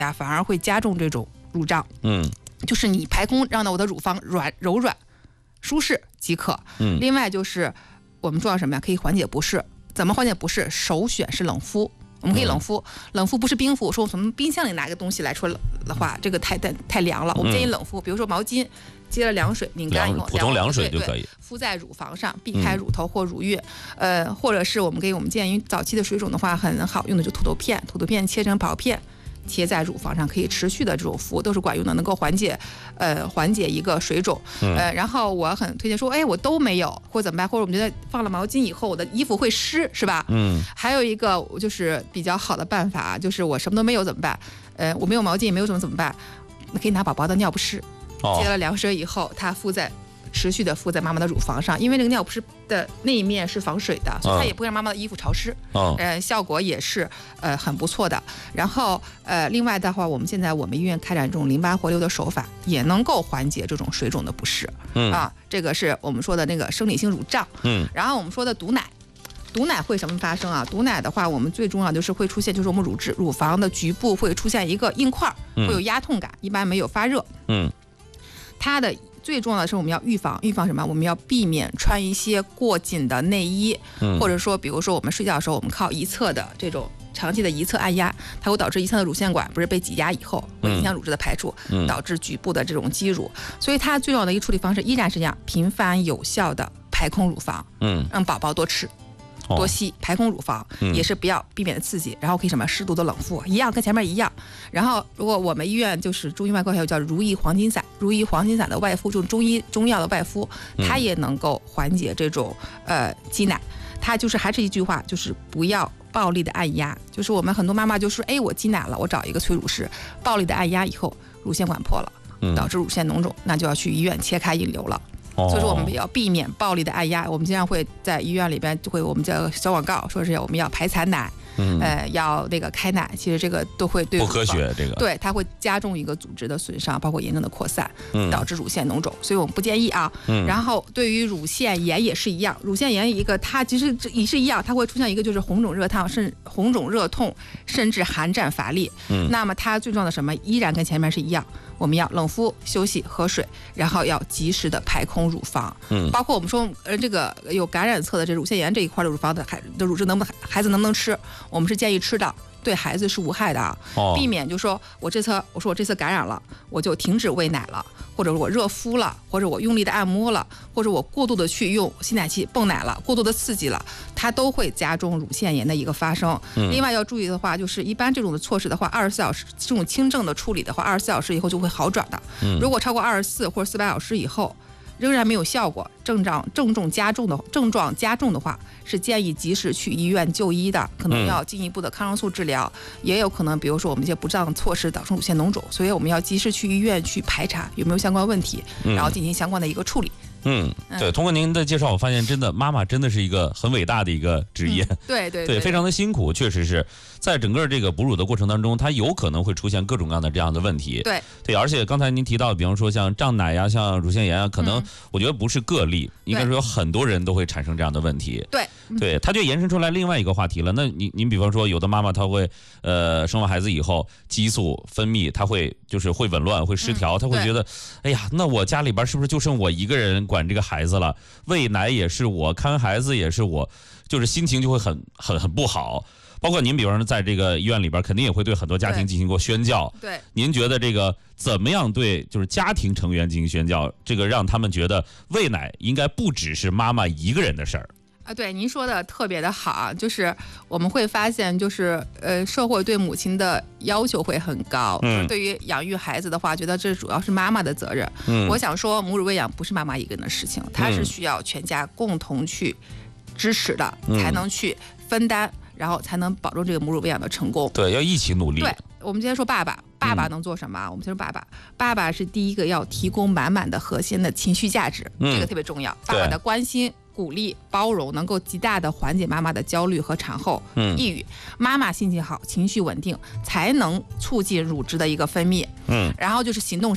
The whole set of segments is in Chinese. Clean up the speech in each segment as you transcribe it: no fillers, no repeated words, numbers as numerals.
反而会加重这种乳胀。就是你排空让到我的乳房柔软、舒适即可。另外就是我们做到什么呀？可以缓解不适。怎么缓解不适？首选是冷敷。我们可以冷敷，冷敷不是冰敷。说我从冰箱里拿个东西来说的话，这个太凉了。我们建议冷敷，比如说毛巾接了凉水拧干以后， 普通凉水就可以敷在乳房上，避开乳头或乳晕。或者是我们建议早期的水肿的话，很好用的就土豆片，土豆片切成薄片。贴在乳房上可以持续的这种敷都是管用的，能够缓解一个水肿。然后我很推荐说，我都没有或者怎么办，或者我们觉得放了毛巾以后我的衣服会湿，是吧？还有一个就是比较好的办法，就是我什么都没有怎么办？我没有毛巾也没有怎么办？可以拿宝宝的尿不湿，接了凉水以后，它持续的敷在妈妈的乳房上，因为这个尿不湿的那一面是防水的，所以它也不会让妈妈的衣服潮湿。效果也是很不错的。然后另外的话，现在我们医院开展这种淋巴活流的手法，也能够缓解这种水肿的不适。这个是我们说的那个生理性乳胀。然后我们说的堵奶会什么发生啊？堵奶的话，我们最重要就是会出现，就是我们乳房的局部会出现一个硬块，会有压痛感，一般没有发热。它的最重要的是我们要预防什么？我们要避免穿一些过紧的内衣，或者说比如说我们睡觉的时候，我们靠一侧的这种长期的一侧按压，它会导致一侧的乳腺管不是被挤压以后，会影响乳汁的排出，导致局部的这种积乳。所以它最重要的一个处理方式依然是这样，频繁有效的排空乳房，让宝宝多吃多吸，排空乳房，也是不要避免的刺激，然后可以什么适度的冷敷，一样跟前面一样。然后如果我们医院就是中医外科还有叫如意黄金散的外敷，这种中药的外敷，它也能够缓解这种积奶。它就是还是一句话，就是不要暴力的按压。就是我们很多妈妈就说，我积奶了，我找一个催乳师，暴力的按压以后乳腺管破了，导致乳腺脓肿，那就要去医院切开引流了。所以说我们要避免暴力的按压。我们经常会在医院里边我们叫小广告，说是我们要排残奶，要那个开奶，其实这个都会对不科学，这个对它会加重一个组织的损伤，包括炎症的扩散，导致乳腺脓肿，所以我们不建议啊。然后对于乳腺炎也是一样，乳腺炎它其实也是一样，它会出现一个就是红肿热痛，甚至寒战乏力。那么它最重要的什么？依然跟前面是一样。我们要冷敷、休息、喝水，然后要及时的排空乳房。包括我们说，这个有感染侧的这乳腺炎这一块的乳房的乳汁孩子能不能吃？我们是建议吃的，对孩子是无害的啊。避免就说我这次感染了，我就停止喂奶了，或者我热敷了，或者我用力的按摩了，或者我过度的去用吸奶器泵奶了，过度的刺激了，它都会加重乳腺炎的一个发生。另外要注意的话，就是一般这种的措施的话，24小时这种轻症的处理的话，24小时以后就会好转的。如果超过24或者48小时以后仍然没有效果，症状加重的话，是建议及时去医院就医的，可能要进一步的抗生素治疗，也有可能比如说我们一些不当措施导致乳腺脓肿，所以我们要及时去医院去排查有没有相关问题，然后进行相关的一个处理。 对，通过您的介绍，我发现妈妈真的是一个很伟大的一个职业。对，非常的辛苦，确实是在整个这个哺乳的过程当中，它有可能会出现各种各样的这样的问题。对，而且刚才您提到，比方说像胀奶呀、像乳腺炎啊，可能我觉得不是个例，应该说有很多人都会产生这样的问题。对，它就延伸出来另外一个话题了。那您比方说，有的妈妈她会生完孩子以后，激素分泌她会紊乱，会失调，她会觉得，哎呀，那我家里边是不是就剩我一个人管这个孩子了？喂奶也是我，看孩子也是我，就是心情就会很不好。包括您比方说在这个医院里边，肯定也会对很多家庭进行过宣教。您觉得这个怎么样对就是家庭成员进行宣教，这个让他们觉得喂奶应该不只是妈妈一个人的事儿？ 对，您说的特别的好，就是我们会发现，就是社会对母亲的要求会很高。对于养育孩子的话，觉得这主要是妈妈的责任。我想说，母乳喂养不是妈妈一个人的事情，它是需要全家共同去支持的，才能去分担，然后才能保证这个母乳喂养的成功。 对，要一起努力。 对，我们今天说爸爸能做什么？我们先说爸爸是第一个要提供满满的核心的情绪价值，这个特别重要。爸爸的关心、鼓励、包容能够极大的缓解妈妈的焦虑和产后抑郁。妈妈心情好、情绪稳定，才能促进乳汁的一个分泌。然后就是行动上，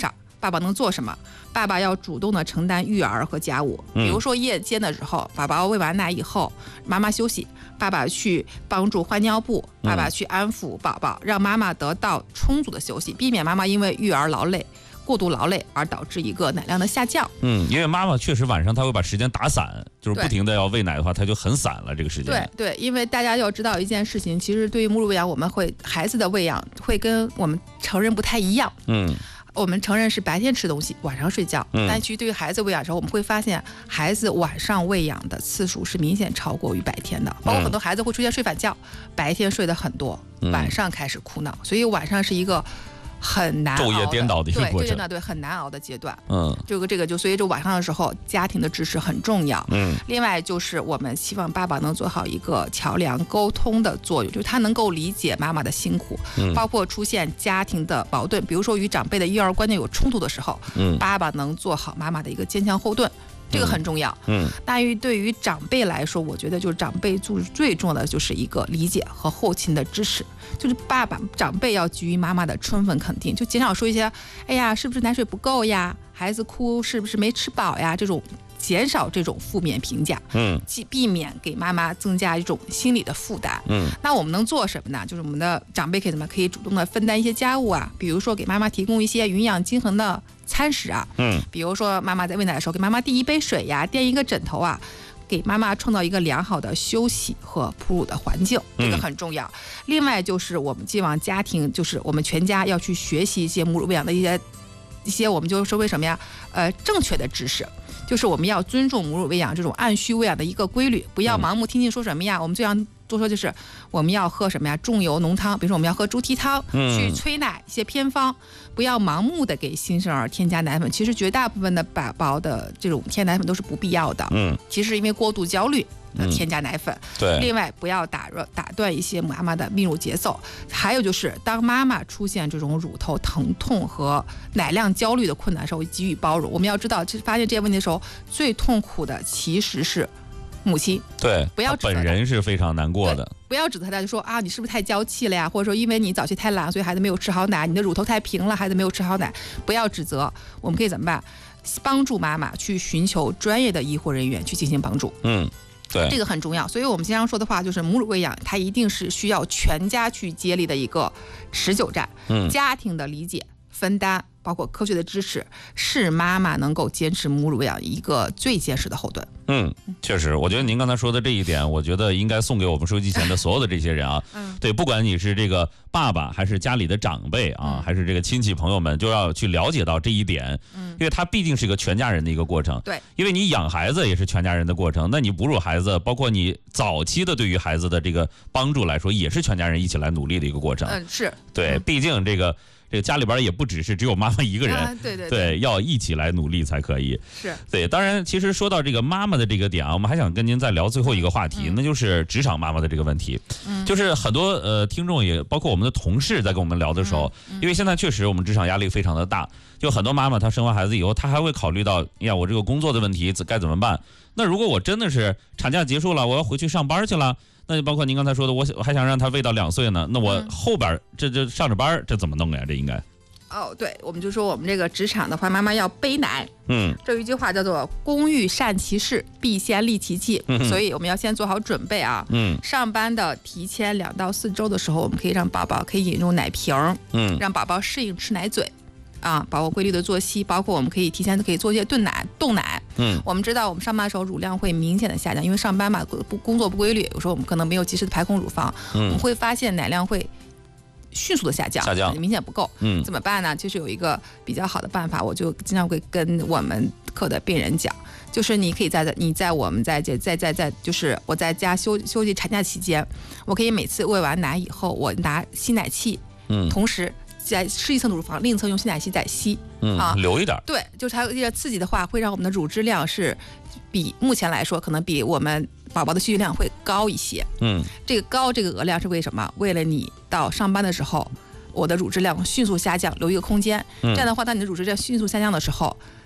爸爸能做什么？爸爸要主动的承担育儿和家务，比如说夜间的时候，宝宝喂完奶以后，妈妈休息，爸爸去帮助换尿布，爸爸去安抚宝宝，让妈妈得到充足的休息，避免妈妈因为育儿劳累、过度劳累而导致一个奶量的下降。 因为妈妈确实晚上她会把时间打散，就是不停的要喂奶的话，她就很散了这个时间。 对，因为大家要知道一件事情，其实对于母乳喂养，我们会孩子的喂养会跟我们成人不太一样。我们成人是白天吃东西，晚上睡觉，但其实对于孩子喂养的时候，我们会发现孩子晚上喂养的次数是明显超过于白天的，包括很多孩子会出现睡反觉，白天睡得很多，晚上开始哭闹，所以晚上是一个很难熬的昼夜颠倒的一个过程， 对，很难熬的阶段。这个就所以就晚上的时候，家庭的支持很重要。另外就是我们希望爸爸能做好一个桥梁沟通的作用，就是他能够理解妈妈的辛苦，包括出现家庭的矛盾，比如说与长辈的育儿观念有冲突的时候，爸爸能做好妈妈的一个坚强后盾。这个很重要。但对于长辈来说，我觉得就是长辈最重要的就是一个理解和后勤的支持，就是长辈要给予妈妈的充分肯定，就减少说一些哎呀是不是奶水不够呀，孩子哭是不是没吃饱呀，这种减少这种负面评价，避免给妈妈增加一种心理的负担。那我们能做什么呢？就是我们的长辈可以怎么可以主动的分担一些家务啊，比如说给妈妈提供一些营养均衡的餐食啊，比如说妈妈在喂奶的时候给妈妈递一杯水呀，垫一个枕头啊，给妈妈创造一个良好的休息和哺乳的环境，这个很重要。另外就是我们希望家庭，就是我们全家要去学习一些母乳喂养的一些我们就说为什么呀？正确的知识，就是我们要尊重母乳喂养这种按需喂养的一个规律，不要盲目听信说什么呀。我们最常多说就是我们要喝什么呀？重油浓汤，比如说我们要喝猪蹄汤，去催奶一些偏方，不要盲目的给新生儿添加奶粉。其实绝大部分的宝宝的这种添奶粉都是不必要的。其实因为过度焦虑。添加奶粉， 对。 另外不要打断一些妈妈的泌乳节奏。还有就是当妈妈出现这种乳头疼痛和奶量焦虑的困难的时候，给予包容。我们要知道，发现这些问题的时候，最痛苦的其实是母亲。 对， 不要指责本人是非常难过的。 不要指责他，就说啊，你是不是太娇气了呀？或者说因为你早期太懒，所以孩子没有吃好奶，你的乳头太平了，孩子没有吃好奶。不要指责，我们可以怎么办？帮助妈妈去寻求专业的医护人员去进行帮助。 对， 这个很重要。所以我们经常说的话就是母乳喂养它一定是需要全家去接力的一个持久战。家庭的理解分担包括科学的支持，是妈妈能够坚持母乳喂养一个最坚实的后盾。 确实，我觉得您刚才说的这一点，我觉得应该送给我们收机前的所有的这些人啊。对，不管你是这个爸爸，还是家里的长辈啊，还是这个亲戚朋友们，就要去了解到这一点。因为它毕竟是一个全家人的一个过程。 对， 因为你养孩子也是全家人的过程，那你哺乳孩子，包括你早期的对于孩子的这个帮助来说，也是全家人一起来努力的一个过程。 是对，毕竟这个家里边也不只有妈妈一个人，对，要一起来努力才可以。 是对，当然，其实说到这个妈妈的这个点啊，我们还想跟您再聊最后一个话题，那就是职场妈妈的这个问题。就是很多听众也包括我们的同事在跟我们聊的时候，因为现在确实我们职场压力非常的大，就很多妈妈她生完孩子以后，她还会考虑到，呀，我这个工作的问题该怎么办？那如果我真的是产假结束了，我要回去上班去了。那就包括您刚才说的，我还想让他喂到2岁呢，那我后边这上着班，这怎么弄呀？这应该对，我们就说我们这个职场的话，妈妈要背奶。这有一句话叫做“工欲善其事，必先利其器”，所以我们要先做好准备啊。上班的提前2到4周的时候，我们可以让宝宝可以引入奶瓶，让宝宝适应吃奶嘴。包括规律的作息，包括我们可以提前做一些冻奶。我们知道我们上班的时候乳量会明显的下降，因为上班嘛工作不规律，有时候我们可能没有及时的排空乳房，我们会发现奶量会迅速的下降，明显不够。怎么办呢？其实有一个比较好的办法，我就经常会跟我们科的病人讲，就是你可以在我们就是我在家休息产假期间，我可以每次喂完奶以后，我拿吸奶器，同时在吃一层乳房，另一层用吸奶器再吸， 留一点。 对，就是它这刺激的话，会让我们的乳汁量是比目前来说，可能比我们宝宝的需求量会高一些。这个额量是为什么？为了你到上班的时候，我的乳汁量迅速下降，留一个空间。这样的话，当你的乳汁量迅速下降的时候，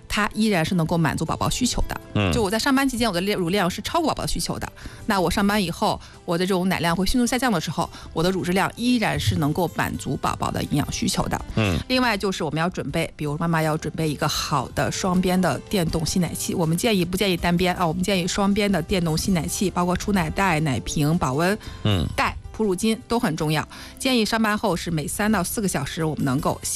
它依然是能够满足宝宝需求的。就我在上班期间，我的乳量是超过宝宝的需求的。那我上班以后，我的这种奶量会迅速下降的时候，我的乳质量依然是能够满足宝宝的营养需求的。另外就是我们要准备，比如妈妈要准备一个好的双边的电动吸奶器。我们不建议单边啊，我们建议双边的电动吸奶器，包括储奶袋、奶瓶、保温袋、哺乳巾都很重要。建议上班后是每3到4个小时，我们能够